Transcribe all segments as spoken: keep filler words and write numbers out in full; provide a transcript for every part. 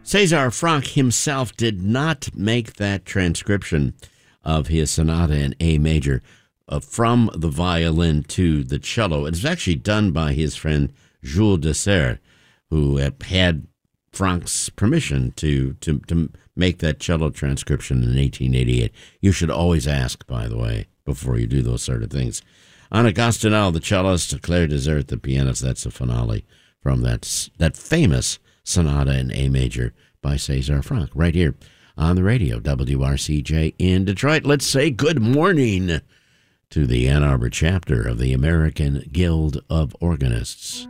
César Franck himself did not make that transcription of his sonata in A major uh, from the violin to the cello. It was actually done by his friend Jules Dessert, who had Franck's permission to, to, to make that cello transcription in eighteen eighty-eight. You should always ask, by the way, before you do those sort of things. Anna Gastineau, the cellist, Claire Dessert, the pianist. That's the finale from that, that famous sonata in A major by César Franck, right here on the radio, W R C J in Detroit. Let's say good morning to the Ann Arbor chapter of the American Guild of Organists.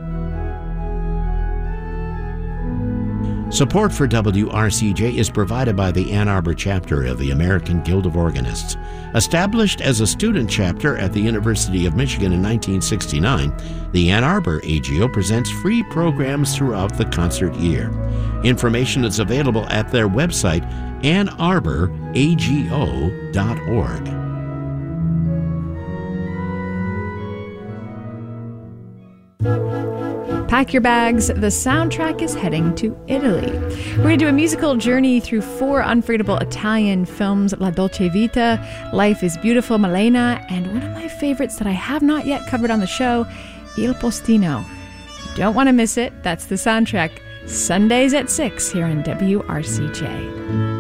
Support for W R C J is provided by the Ann Arbor chapter of the American Guild of Organists. Established as a student chapter at the University of Michigan in nineteen sixty-nine, the Ann Arbor A G O presents free programs throughout the concert year. Information is available at their website, ann arbor a g o dot org. Pack your bags. The soundtrack is heading to Italy. We're going to do a musical journey through four unforgettable Italian films: La Dolce Vita, Life is Beautiful, Malena, and one of my favorites that I have not yet covered on the show, Il Postino. You don't want to miss it. That's the soundtrack. Sundays at six here on W R C J.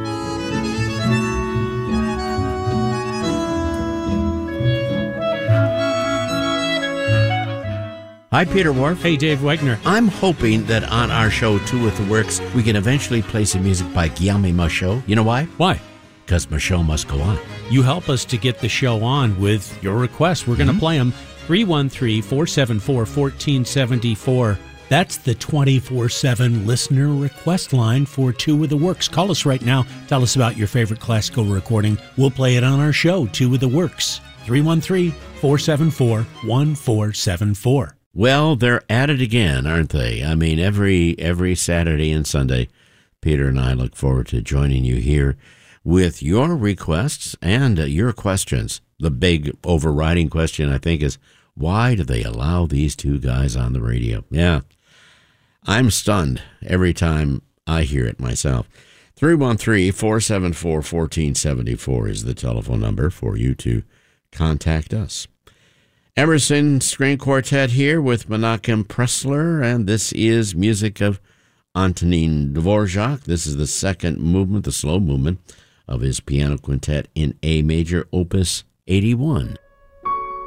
Hi, Peter Wharf. Hey, Dave Wegner. I'm hoping that on our show, Two with the Works, we can eventually play some music by Guillaume Michaud. You know why? Why? Because Michaud must go on. You help us to get the show on with your requests. We're mm-hmm. going to play them. three one three, four seven four, one four seven four. That's the twenty-four seven listener request line for Two with the Works. Call us right now. Tell us about your favorite classical recording. We'll play it on our show, Two with the Works. three one three, four seven four, one four seven four. Well, they're at it again, aren't they? I mean, every every Saturday and Sunday, Peter and I look forward to joining you here with your requests and uh, your questions. The big overriding question, I think, is why do they allow these two guys on the radio? Yeah, I'm stunned every time I hear it myself. three one three, four seven four, one four seven four is the telephone number for you to contact us. Emerson String Quartet here with Menachem Pressler, and this is music of Antonin Dvorak. This is the second movement, the slow movement, of his piano quintet in A major, opus eighty-one.